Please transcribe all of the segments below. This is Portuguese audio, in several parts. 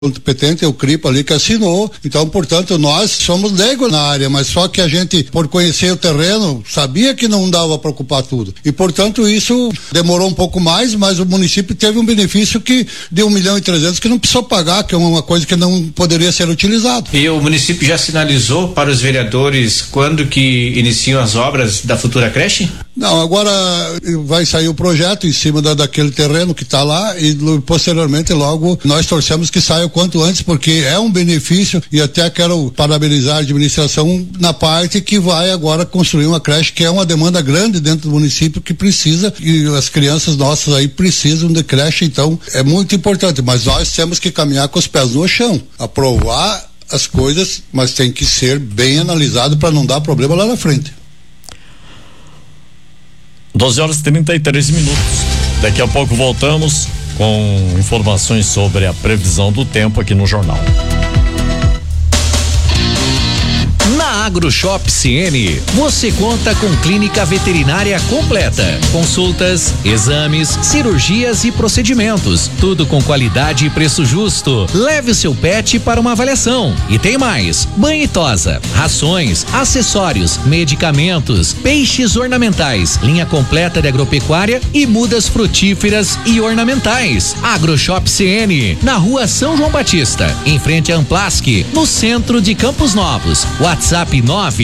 competente, o CRIPA ali que assinou. Então, portanto, nós somos leigos na área, mas só que a gente, por conhecer o terreno, sabia que não dava para ocupar tudo. E, portanto, isso demorou um pouco mais, mas o município teve um benefício que de 1.300.000 que não precisou pagar, que é uma coisa que não poderia ser utilizado. E o município já sinalizou para os vereadores quando que iniciam as obras da futura creche? Não, agora vai sair o projeto em cima daquele terreno que está lá e posteriormente logo nós torcemos que saia o quanto antes, porque é um benefício e até quero parabenizar a administração na parte que vai agora construir uma creche, que é uma demanda grande dentro do município que precisa, e as crianças nossas aí precisam de creche, então é muito importante, mas nós temos que caminhar com os pés no chão, aprovar as coisas, mas tem que ser bem analisado para não dar problema lá na frente. 12h33. Daqui a pouco voltamos com informações sobre a previsão do tempo aqui no jornal. Na AgroShop CN, você conta com clínica veterinária completa, consultas, exames, cirurgias e procedimentos, tudo com qualidade e preço justo. Leve o seu pet para uma avaliação. E tem mais: banho e tosa, rações, acessórios, medicamentos, peixes ornamentais, linha completa de agropecuária e mudas frutíferas e ornamentais. AgroShop CN, na rua São João Batista, em frente a Amplask, no centro de Campos Novos. WhatsApp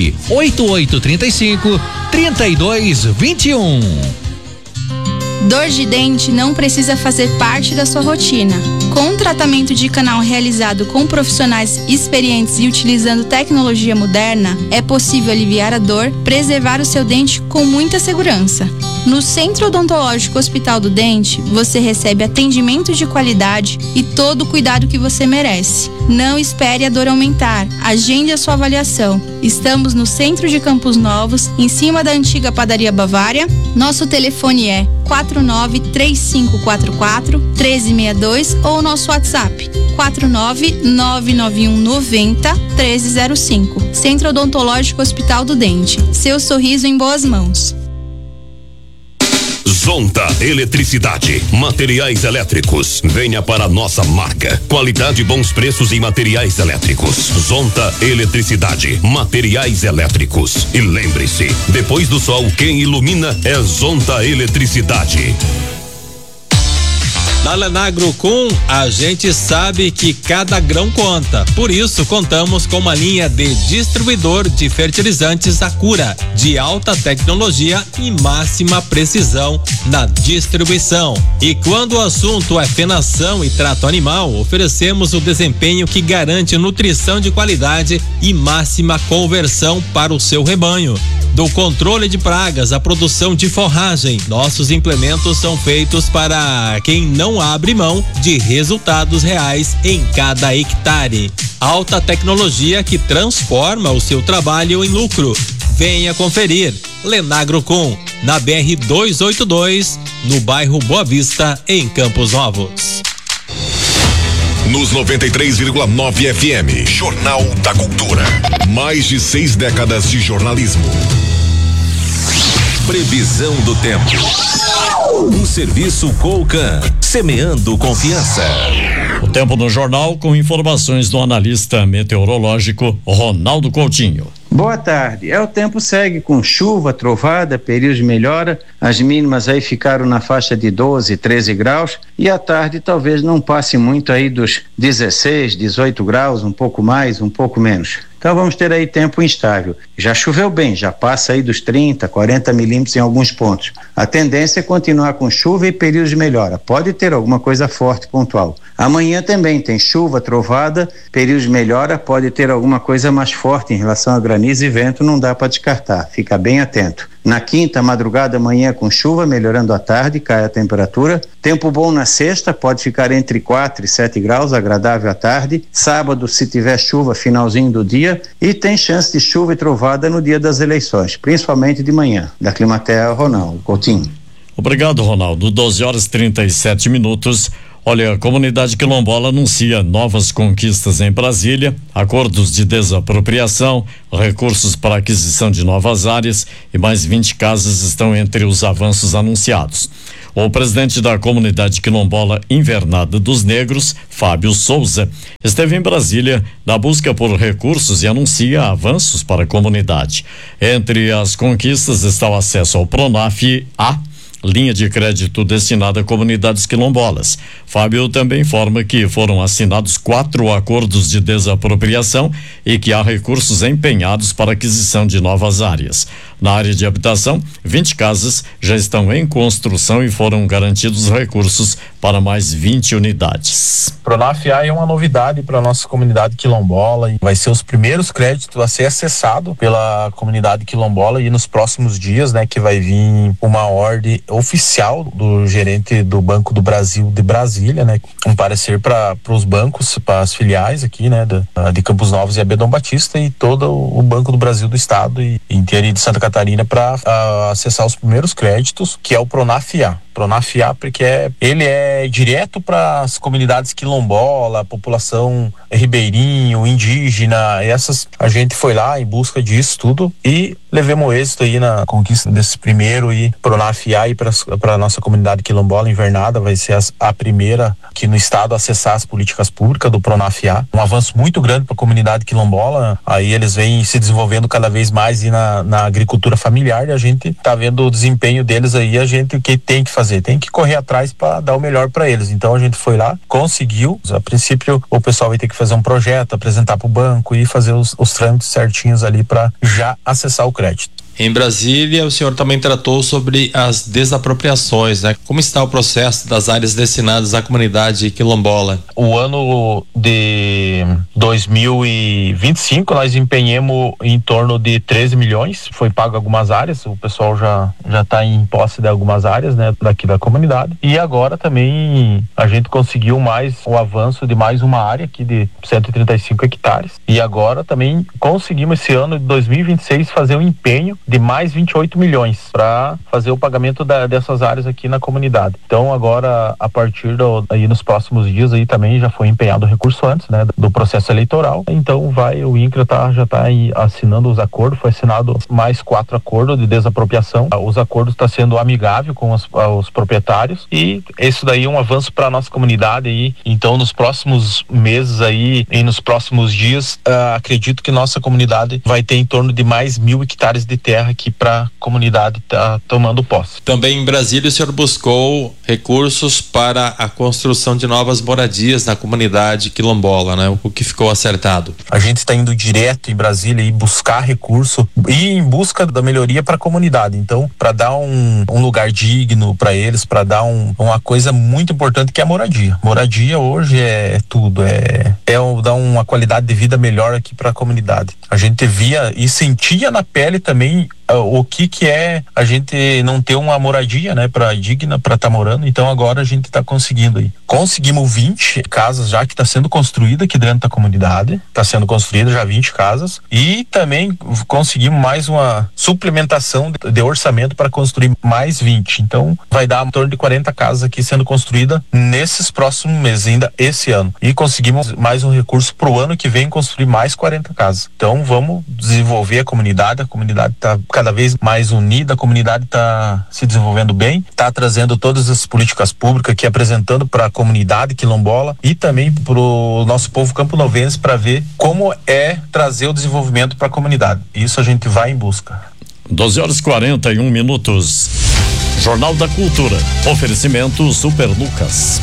98835-3221. Dor de dente não precisa fazer parte da sua rotina. Com o tratamento de canal realizado com profissionais experientes e utilizando tecnologia moderna, é possível aliviar a dor, preservar o seu dente com muita segurança. No Centro Odontológico Hospital do Dente, você recebe atendimento de qualidade e todo o cuidado que você merece. Não espere a dor aumentar. Agende a sua avaliação. Estamos no centro de Campos Novos, em cima da antiga padaria Bavária. Nosso telefone é 49-3544-1362 ou nosso WhatsApp 4999190-1305. Centro Odontológico Hospital do Dente. Seu sorriso em boas mãos. Zonta Eletricidade, materiais elétricos. Venha para a nossa marca. Qualidade e bons preços em materiais elétricos. Zonta Eletricidade, materiais elétricos. E lembre-se, depois do sol, quem ilumina é Zonta Eletricidade. Na Lenagrocom, a gente sabe que cada grão conta. Por isso, contamos com uma linha de distribuidor de fertilizantes Acura, de alta tecnologia e máxima precisão na distribuição. E quando o assunto é fenação e trato animal, oferecemos o desempenho que garante nutrição de qualidade e máxima conversão para o seu rebanho. Do controle de pragas à produção de forragem, nossos implementos são feitos para quem não abre mão de resultados reais em cada hectare. Alta tecnologia que transforma o seu trabalho em lucro. Venha conferir. Lenagrocom, na BR 282, no bairro Boa Vista, em Campos Novos. Nos 93,9 FM, Jornal da Cultura. Mais de 6 décadas de jornalismo. Previsão do tempo. Um serviço Colcan, semeando confiança. O tempo no jornal com informações do analista meteorológico Ronaldo Coutinho. Boa tarde. O tempo segue com chuva, trovada, períodos de melhora. As mínimas aí ficaram na faixa de 12, 13 graus e à tarde talvez não passe muito aí dos 16, 18 graus, um pouco mais, um pouco menos. Então vamos ter aí tempo instável. Já choveu bem, já passa aí dos 30, 40 milímetros em alguns pontos. A tendência é continuar com chuva e períodos de melhora. Pode ter alguma coisa forte pontual. Amanhã também tem chuva, trovada, períodos de melhora, pode ter alguma coisa mais forte em relação a granizo e vento, não dá para descartar, fica bem atento. Na quinta, madrugada, amanhã com chuva, melhorando à tarde, cai a temperatura. Tempo bom na sexta, pode ficar entre 4 e 7 graus, agradável à tarde. Sábado, se tiver chuva, finalzinho do dia. E tem chance de chuva e trovada no dia das eleições, principalmente de manhã. Da Climatea, Ronaldo Coutinho. Obrigado, Ronaldo. 12h37. Olha, a comunidade quilombola anuncia novas conquistas em Brasília, acordos de desapropriação, recursos para aquisição de novas áreas e mais 20 casas estão entre os avanços anunciados. O presidente da comunidade quilombola Invernada dos Negros, Fábio Souza, esteve em Brasília na busca por recursos e anuncia avanços para a comunidade. Entre as conquistas está o acesso ao Pronaf-A, linha de crédito destinada a comunidades quilombolas. Fábio também informa que foram assinados 4 acordos de desapropriação e que há recursos empenhados para aquisição de novas áreas. Na área de habitação, 20 casas já estão em construção e foram garantidos recursos para mais 20 unidades. Pronaf-A é uma novidade para a nossa comunidade quilombola e vai ser os primeiros créditos a ser acessado pela comunidade quilombola e nos próximos dias, né, que vai vir uma ordem oficial do gerente do Banco do Brasil de Brasília, né, um parecer para os bancos, para as filiais aqui, né, de Campos Novos e AB Dom Batista e todo o Banco do Brasil do Estado e inteiro de Santa Catarina para acessar os primeiros créditos, que é o Pronaf-A. Pronaf-A porque ele é direto para as comunidades quilombola, população ribeirinho, indígena, essas a gente foi lá em busca disso tudo e levemos êxito aí na conquista desse primeiro e Pronaf-A e para a nossa comunidade quilombola Invernada vai ser a primeira aqui no estado a acessar as políticas públicas do Pronaf-A, um avanço muito grande para a comunidade quilombola, aí eles vêm se desenvolvendo cada vez mais e na agricultura familiar e a gente tá vendo o desempenho deles aí, a gente o que tem que fazer, tem que correr atrás para dar o melhor para eles, então a gente foi lá, conseguiu, a princípio o pessoal vai ter que fazer um projeto, apresentar para o banco e fazer os trâmites certinhos ali para já acessar o crédito. Em Brasília, o senhor também tratou sobre as desapropriações, né? Como está o processo das áreas destinadas à comunidade quilombola? O ano de 2025 nós empenhamos em torno de 13 milhões, foi pago algumas áreas, o pessoal já está em posse de algumas áreas, né, daqui da comunidade. E agora também a gente conseguiu mais o avanço de mais uma área aqui de 135 hectares. E agora também conseguimos esse ano de 2026 fazer um empenho de mais 28 milhões para fazer o pagamento dessas áreas aqui na comunidade. Então agora, a partir aí nos próximos dias aí também já foi empenhado o recurso antes, né, do processo eleitoral. Então o INCRA já está aí assinando os acordos, foi assinado mais 4 acordos de desapropriação. Os acordos estão sendo amigáveis com os proprietários e isso daí é um avanço para a nossa comunidade aí. Então nos próximos meses aí e nos próximos dias, acredito que nossa comunidade vai ter em torno de mais 1.000 hectares de terra aqui para a comunidade tá tomando posse. Também em Brasília o senhor buscou recursos para a construção de novas moradias na comunidade quilombola, né? O que ficou acertado? A gente está indo direto em Brasília e buscar recurso e em busca da melhoria para a comunidade. Então, para dar um lugar digno para eles, para dar uma coisa muito importante que é a moradia. Moradia hoje é tudo, dar uma qualidade de vida melhor aqui para a comunidade. A gente via e sentia na pele também o que é a gente não ter uma moradia, né, digna para estar morando. Então agora a gente está conseguindo aí. Conseguimos 20 casas já que está sendo construída aqui dentro da comunidade. Está sendo construída já 20 casas e também conseguimos mais uma suplementação de orçamento para construir mais 20. Então vai dar em torno de 40 casas aqui sendo construída nesses próximos meses, ainda esse ano. E conseguimos mais um recurso para o ano que vem construir mais 40 casas. Então vamos desenvolver a comunidade está cada vez mais unida, a comunidade está se desenvolvendo bem, está trazendo todas as políticas públicas aqui, apresentando para a comunidade quilombola e também para o nosso povo camponovense para ver como é trazer o desenvolvimento para a comunidade. Isso a gente vai em busca. 12h41. Jornal da Cultura. Oferecimento Super Lucas.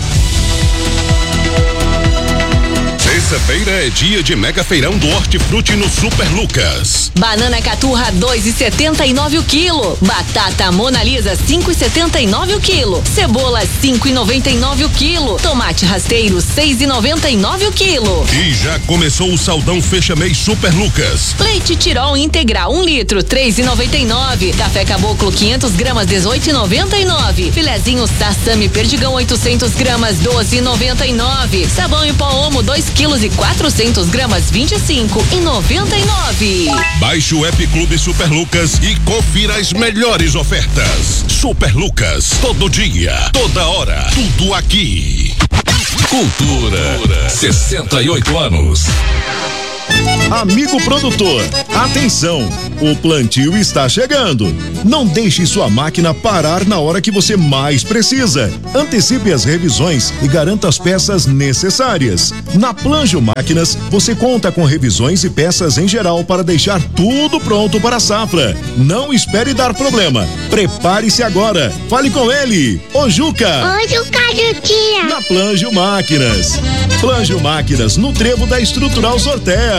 Terça-feira é dia de mega feirão do Hortifruti no Super Lucas. Banana caturra 2,79 o quilo. Batata Mona Lisa 5,79 o quilo. Cebola 5,99 o quilo. Tomate rasteiro 6,99 o quilo. E já começou o saldão fecha mês Super Lucas. Leite Tirol integral 1 litro 3,99. Café Caboclo 500 gramas 18,99. Filezinho Sassami Perdigão 800 gramas 12,99. Sabão em pó Omo 2 quilos e 400 gramas 25,99. Baixe o app Clube Super Lucas e confira as melhores ofertas. Super Lucas, todo dia, toda hora, tudo aqui. Cultura. 68 anos. Amigo produtor, atenção! O plantio está chegando. Não deixe sua máquina parar na hora que você mais precisa. Antecipe as revisões e garanta as peças necessárias. Na Planjo Máquinas, você conta com revisões e peças em geral para deixar tudo pronto para a safra. Não espere dar problema. Prepare-se agora. Fale com ele, o Juca. Oi, Juca. Na Planjo Máquinas. Planjo Máquinas, no trevo da Estrutural Sorteia.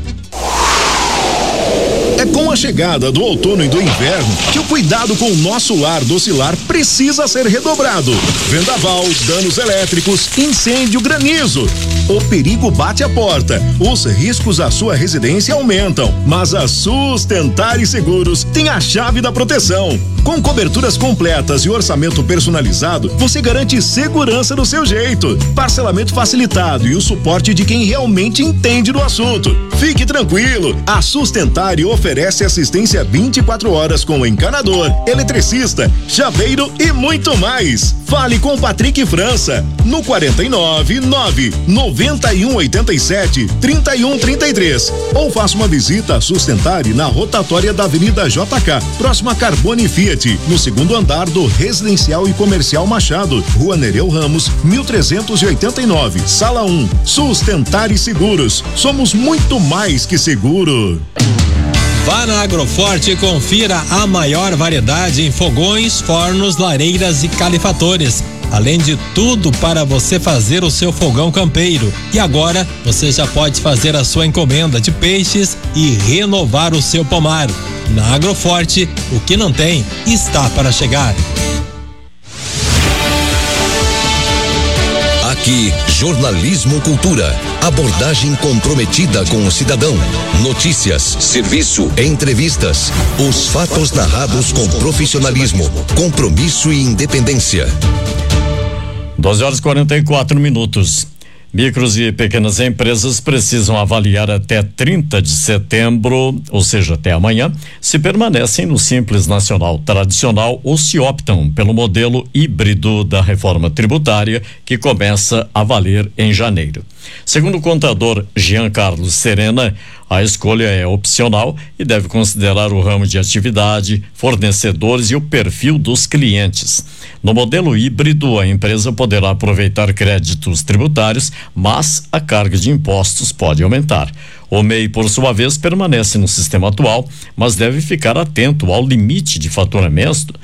É com a chegada do outono e do inverno que o cuidado com o nosso lar docilar precisa ser redobrado. Vendaval, danos elétricos, incêndio, granizo. O perigo bate a porta. Os riscos à sua residência aumentam, mas a Sustentar e Seguros tem a chave da proteção. Com coberturas completas e orçamento personalizado, você garante segurança do seu jeito. Parcelamento facilitado e o suporte de quem realmente entende do assunto. Fique tranquilo, a Sustentar oferece assistência 24 horas com encanador, eletricista, chaveiro e muito mais. Fale com Patrick França no 499-9187-3133 ou faça uma visita a Sustentar na rotatória da Avenida JK, próxima a Carbone Fiat, no segundo andar do Residencial e Comercial Machado, Rua Nereu Ramos, 1389, Sala 1. Sustentar e Seguros. Somos muito mais que seguro. Vá na Agroforte e confira a maior variedade em fogões, fornos, lareiras e calefatores. Além de tudo para você fazer o seu fogão campeiro. E agora você já pode fazer a sua encomenda de peixes e renovar o seu pomar. Na Agroforte, o que não tem está para chegar. Aqui, Jornalismo Cultura. Abordagem comprometida com o cidadão. Notícias, serviço, entrevistas. Os fatos narrados com profissionalismo, compromisso e independência. 12h44. Micros e pequenas empresas precisam avaliar até 30 de setembro, ou seja, até amanhã, se permanecem no Simples Nacional tradicional ou se optam pelo modelo híbrido da reforma tributária, que começa a valer em janeiro. Segundo o contador Jean Carlos Serena, a escolha é opcional e deve considerar o ramo de atividade, fornecedores e o perfil dos clientes. No modelo híbrido, a empresa poderá aproveitar créditos tributários, mas a carga de impostos pode aumentar. O MEI, por sua vez, permanece no sistema atual, mas deve ficar atento ao limite de faturamento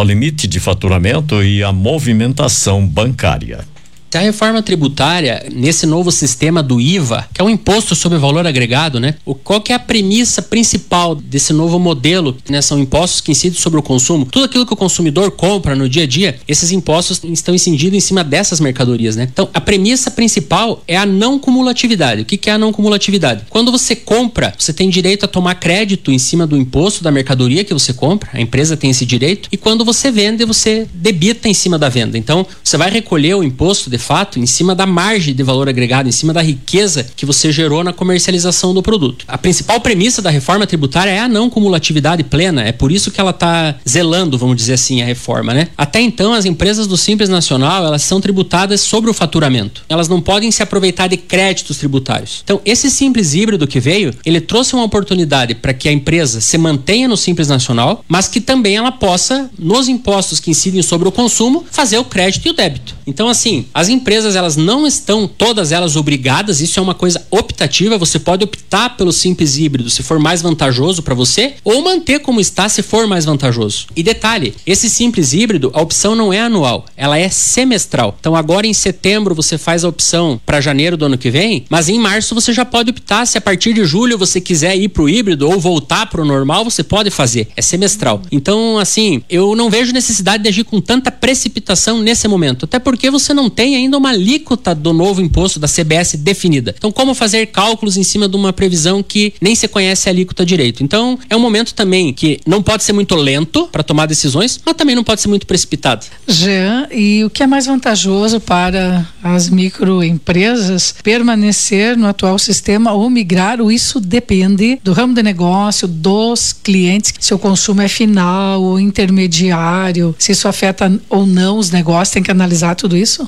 e à movimentação bancária. A reforma tributária, nesse novo sistema do IVA, que é um imposto sobre valor agregado, né? Qual que é a premissa principal desse novo modelo, né? São impostos que incidem sobre o consumo. Tudo aquilo que o consumidor compra no dia a dia, esses impostos estão incidindo em cima dessas mercadorias, né? Então, a premissa principal é a não cumulatividade. O que é a não cumulatividade? Quando você compra, você tem direito a tomar crédito em cima do imposto da mercadoria que você compra, a empresa tem esse direito, e quando você vende, você debita em cima da venda. Então, você vai recolher o imposto de fato em cima da margem de valor agregado, em cima da riqueza que você gerou na comercialização do produto. A principal premissa da reforma tributária é a não cumulatividade plena, é por isso que ela está zelando, vamos dizer assim, a reforma, né? Até então, as empresas do Simples Nacional, elas são tributadas sobre o faturamento. Elas não podem se aproveitar de créditos tributários. Então, esse Simples híbrido que veio, ele trouxe uma oportunidade para que a empresa se mantenha no Simples Nacional, mas que também ela possa, nos impostos que incidem sobre o consumo, fazer o crédito e o débito. Então, assim, as empresas, elas não estão todas elas obrigadas, isso é uma coisa optativa, você pode optar pelo Simples híbrido se for mais vantajoso para você, ou manter como está se for mais vantajoso. E detalhe, esse Simples híbrido, a opção não é anual, ela é semestral. Então agora em setembro você faz a opção para janeiro do ano que vem, mas em março você já pode optar, se a partir de julho você quiser ir pro híbrido ou voltar pro normal, você pode fazer, é semestral. Então, assim, eu não vejo necessidade de agir com tanta precipitação nesse momento, até porque você não tem ainda uma alíquota do novo imposto da CBS definida. Então, como fazer cálculos em cima de uma previsão que nem se conhece a alíquota direito? Então, é um momento também que não pode ser muito lento para tomar decisões, mas também não pode ser muito precipitado. Jean, e o que é mais vantajoso para as microempresas permanecer no atual sistema ou migrar, ou isso depende do ramo de negócio, dos clientes, se o consumo é final ou intermediário, se isso afeta ou não os negócios, tem que analisar tudo isso? Nós estamos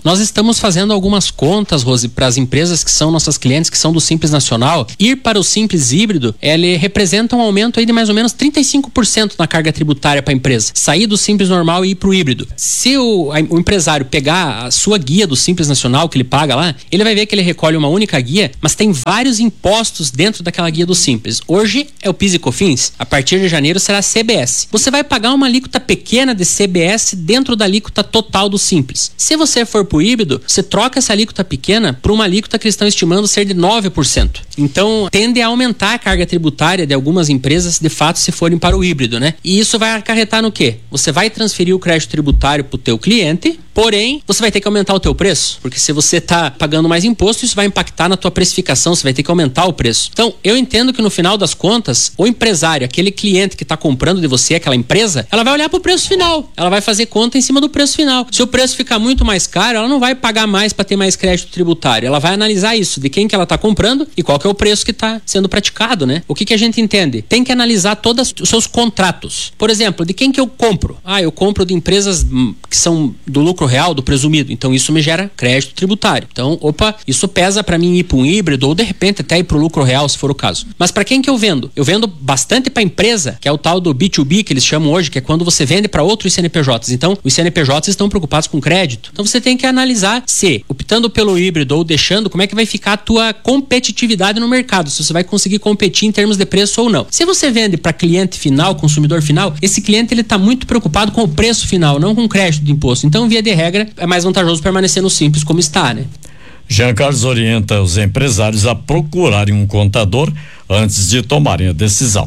estamos fazendo algumas contas, Rose, para as empresas que são nossas clientes, que são do Simples Nacional. Ir para o Simples Híbrido, ele representa um aumento aí de mais ou menos 35% na carga tributária para a empresa. Sair do Simples normal e ir para o híbrido. Se o empresário pegar a sua guia do Simples Nacional, que ele paga lá, ele vai ver que ele recolhe uma única guia, mas tem vários impostos dentro daquela guia do Simples. Hoje é o PIS e COFINS, a partir de janeiro será a CBS. Você vai pagar uma alíquota pequena de CBS dentro da alíquota total do Simples. Se você for pro híbrido, você troca essa alíquota pequena por uma alíquota que eles estão estimando ser de 9%. Então, tende a aumentar a carga tributária de algumas empresas, de fato, se forem para o híbrido, né? E isso vai acarretar no quê? Você vai transferir o crédito tributário pro teu cliente, porém, você vai ter que aumentar o teu preço, porque se você tá pagando mais imposto, isso vai impactar na tua precificação, você vai ter que aumentar o preço. Então, eu entendo que no final das contas, o empresário, aquele cliente que tá comprando de você, aquela empresa, ela vai olhar pro preço final, ela vai fazer conta em cima do preço final. Se o preço ficar muito mais caro, ela não vai pagar mais para ter mais crédito tributário, ela vai analisar isso, de quem que ela tá comprando e qual que é o preço que tá sendo praticado, né? O que a gente entende? Tem que analisar todos os seus contratos. Por exemplo, de quem que eu compro? Eu compro de empresas que são do lucro real, do presumido, então isso me gera crédito tributário. Então, isso pesa para mim ir para um híbrido ou de repente até ir pro lucro real, se for o caso. Mas para quem que eu vendo? Eu vendo bastante para empresa, que é o tal do B2B que eles chamam hoje, que é quando você vende para outros CNPJs. Então, os CNPJs estão preocupados com crédito. Então, você tem que analisar se, optando pelo híbrido ou deixando, como é que vai ficar a tua competitividade no mercado, se você vai conseguir competir em termos de preço ou não. Se você vende para cliente final, consumidor final, esse cliente ele tá muito preocupado com o preço final, não com o crédito de imposto. Então, via de regra, é mais vantajoso permanecer no Simples como está, né? Jean Carlos orienta os empresários a procurarem um contador antes de tomarem a decisão.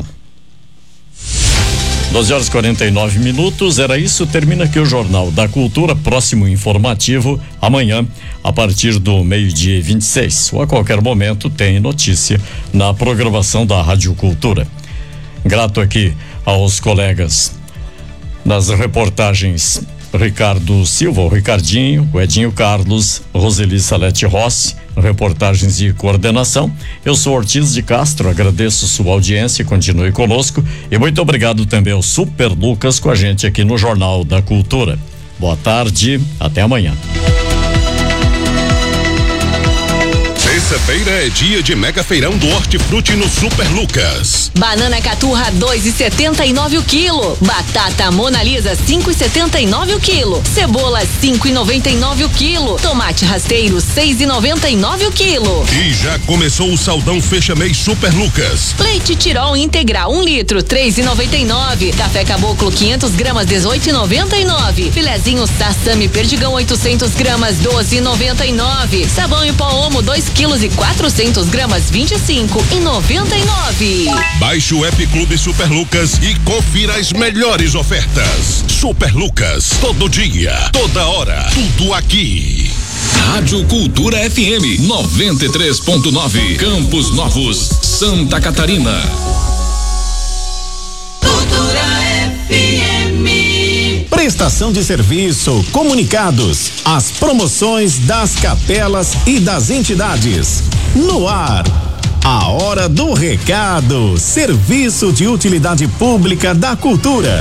12h49. Era isso. Termina aqui o Jornal da Cultura. Próximo informativo amanhã, a partir do 12h26. Ou a qualquer momento tem notícia na programação da Rádio Cultura. Grato aqui aos colegas das reportagens Ricardo Silva, o Ricardinho, o Edinho Carlos, Roseli Salete Rossi, reportagens e coordenação. Eu sou Ortiz de Castro, agradeço sua audiência, continue conosco e muito obrigado também ao Super Lucas com a gente aqui no Jornal da Cultura. Boa tarde, até amanhã. Terça-feira é dia de mega feirão do Hortifruti no Super Lucas. Banana caturra 2,79 o quilo. Batata Mona Lisa 5,79 o quilo. Cebola 5,99 o quilo. Tomate rasteiro 6,99 o quilo. E já começou o saldão fecha mês Super Lucas. Leite Tirol integral 1 litro 3,99. Café Caboclo 500 gramas 18,99. Filezinho Sassami Perdigão 800 gramas 12,99. Sabão em pó Omo 2 quilos e 400 gramas 25,99. Baixe o app Clube Super Lucas e confira as melhores ofertas. Super Lucas, todo dia, toda hora, tudo aqui. Rádio Cultura FM 93.9, Campos Novos, Santa Catarina. Cultura FM. Prestação de serviço, comunicados, as promoções das capelas e das entidades. No ar, a hora do recado, serviço de utilidade pública da cultura.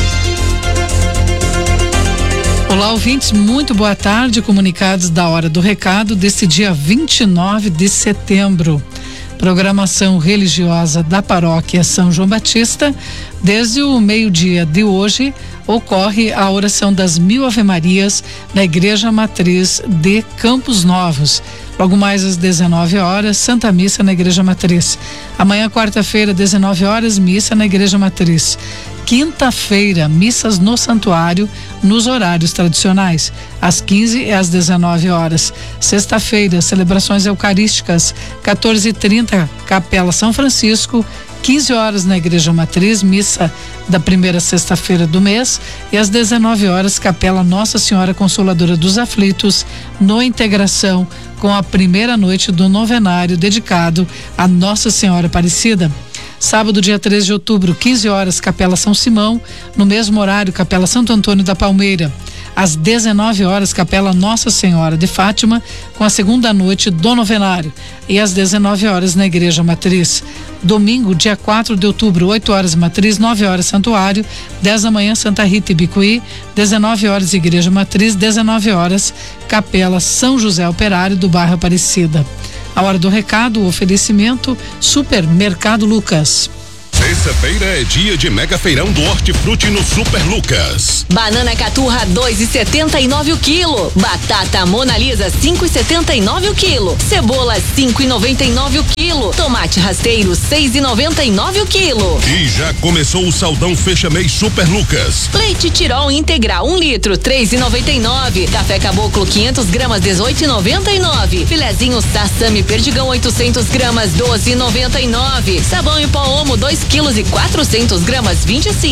Olá, ouvintes, muito boa tarde. Comunicados da hora do recado desse dia 29 de setembro. Programação religiosa da paróquia São João Batista. Desde o meio-dia de hoje ocorre a oração das 1000 Ave-Marias na Igreja Matriz de Campos Novos. Logo mais às 19 horas, Santa Missa na Igreja Matriz. Amanhã, quarta-feira, 19 horas, missa na Igreja Matriz. Quinta-feira, missas no santuário, nos horários tradicionais, às 15 e às 19 horas. Sexta-feira, celebrações eucarísticas, 14h30, Capela São Francisco, 15 horas na Igreja Matriz, missa da primeira sexta-feira do mês, e às 19 horas, Capela Nossa Senhora Consoladora dos Aflitos, no Integração, com a primeira noite do novenário dedicado a Nossa Senhora Aparecida. Sábado, dia 13 de outubro, 15 horas, Capela São Simão. No mesmo horário, Capela Santo Antônio da Palmeira. Às 19 horas, Capela Nossa Senhora de Fátima, com a segunda noite do novenário. E às 19 horas, na Igreja Matriz. Domingo, dia 4 de outubro, 8 horas Matriz, 9 horas Santuário, 10 da manhã Santa Rita e Bicuí, 19 horas Igreja Matriz, 19 horas Capela São José Operário do bairro Aparecida. A hora do recado, o oferecimento Supermercado Lucas. Terça-feira é dia de mega feirão do Hortifruti no Super Lucas. Banana caturra 2,79 o quilo. Batata Mona Lisa 5,79 o quilo. Cebola 5,99 o quilo. Tomate rasteiro 6,99 o quilo. E já começou o saldão fecha-mês Super Lucas. Leite Tirol integral 1 litro 3,99. Café Caboclo 500 gramas 18,99. Filezinho Sassami Perdigão 800 gramas 12,99. Sabão em pó Omo 2 quilos e 400 gramas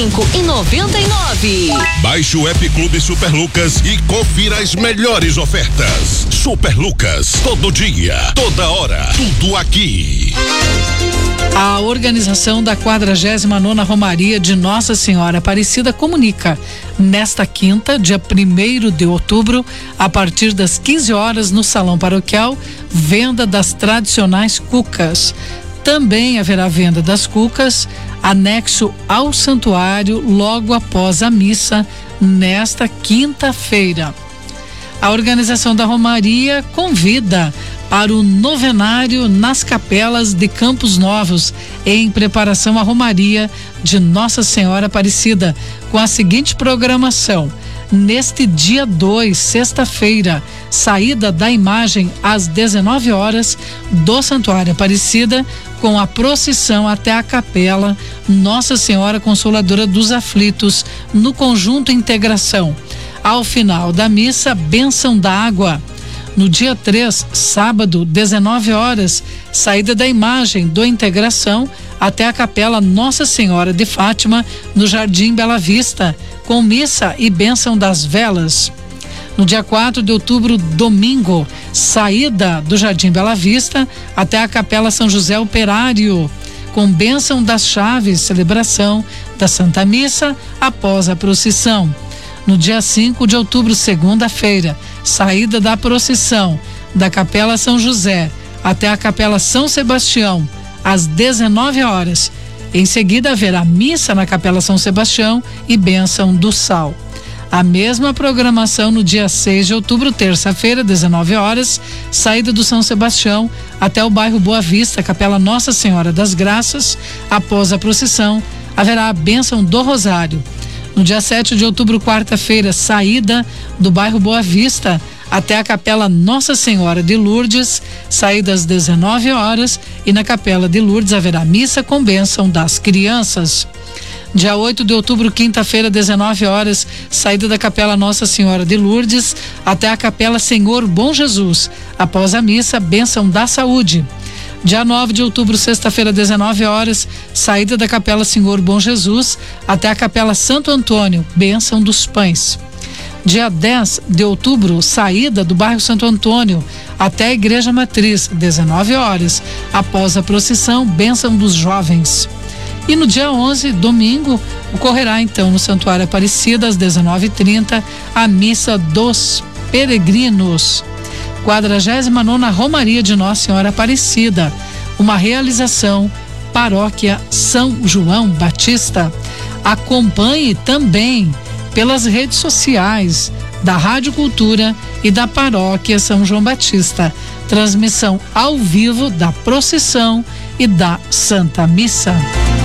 25,99. Baixe o app Clube Super Lucas e confira as melhores ofertas. Super Lucas, todo dia, toda hora, tudo aqui. A organização da 49ª Romaria de Nossa Senhora Aparecida comunica, nesta quinta, dia 1º de outubro, a partir das 15 horas no Salão Paroquial, venda das tradicionais cucas. Também haverá venda das cucas, anexo ao santuário, logo após a missa, nesta quinta-feira. A organização da Romaria convida para o novenário nas capelas de Campos Novos, em preparação à Romaria de Nossa Senhora Aparecida, com a seguinte programação: neste dia 2, sexta-feira, saída da imagem às 19 horas do Santuário Aparecida, com a procissão até a capela Nossa Senhora Consoladora dos Aflitos, no Conjunto Integração. Ao final da missa, bênção da água. No dia 3, sábado, 19 horas, saída da imagem do Integração até a capela Nossa Senhora de Fátima, no Jardim Bela Vista, com missa e bênção das velas. No dia 4 de outubro, domingo, saída do Jardim Bela Vista até a Capela São José Operário, com bênção das chaves, celebração da Santa Missa após a procissão. No dia 5 de outubro, segunda-feira, saída da procissão da Capela São José até a Capela São Sebastião, às 19 horas. Em seguida, haverá missa na Capela São Sebastião e bênção do sal. A mesma programação no dia 6 de outubro, terça-feira, 19 horas, saída do São Sebastião até o bairro Boa Vista, Capela Nossa Senhora das Graças. Após a procissão, haverá a bênção do Rosário. No dia 7 de outubro, quarta-feira, saída do bairro Boa Vista até a Capela Nossa Senhora de Lourdes, saída às 19 horas, e na Capela de Lourdes haverá missa com bênção das crianças. Dia 8 de outubro, quinta-feira, 19 horas, saída da Capela Nossa Senhora de Lourdes até a Capela Senhor Bom Jesus. Após a missa, bênção da saúde. Dia 9 de outubro, sexta-feira, 19 horas, saída da Capela Senhor Bom Jesus até a Capela Santo Antônio, bênção dos pães. Dia 10 de outubro, saída do bairro Santo Antônio até a Igreja Matriz, 19 horas. Após a procissão, bênção dos jovens. E no dia 11, domingo, ocorrerá então no Santuário Aparecida, às 19h30, a Missa dos Peregrinos. 49ª Romaria de Nossa Senhora Aparecida, uma realização Paróquia São João Batista. Acompanhe também pelas redes sociais da Rádio Cultura e da Paróquia São João Batista, transmissão ao vivo da procissão e da Santa Missa.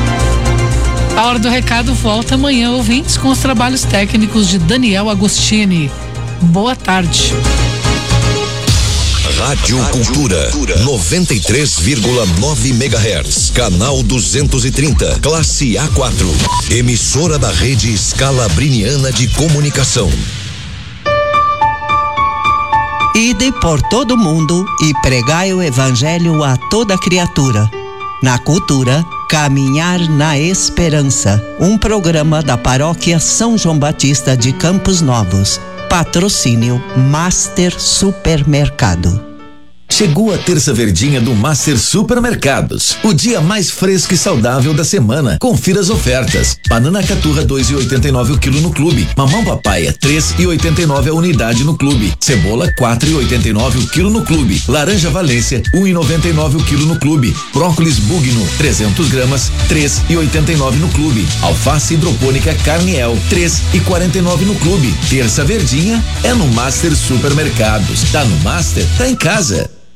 A Hora do Recado volta amanhã, ouvintes, com os trabalhos técnicos de Daniel Agostini. Boa tarde. Rádio Cultura 93,9 MHz, canal 230, classe A4, emissora da rede Scalabriniana de Comunicação. Ide por todo mundo e pregai o evangelho a toda criatura. Na cultura, Caminhar na Esperança, um programa da Paróquia São João Batista de Campos Novos. Patrocínio Master Supermercado. Chegou a terça verdinha do Master Supermercados. O dia mais fresco e saudável da semana. Confira as ofertas. Banana caturra 2,89 o quilo no clube. Mamão papaya 3,89 a unidade no clube. Cebola 4,89 o quilo no clube. Laranja Valência 1,99 o quilo no clube. Brócolis Bugno 300 gramas 3,89 no clube. Alface hidropônica Carniel 3,49 no clube. Terça verdinha é no Master Supermercados. Tá no Master, tá em casa.